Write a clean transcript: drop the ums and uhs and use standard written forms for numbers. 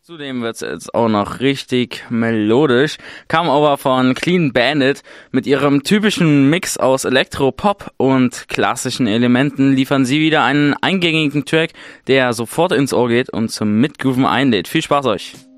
Zudem wird's jetzt auch noch richtig melodisch. Kam aber von Clean Bandit. Mit ihrem typischen Mix aus Elektro, Pop und klassischen Elementen liefern sie wieder einen eingängigen Track, der sofort ins Ohr geht und zum Mitgrooven einlädt. Viel Spaß euch!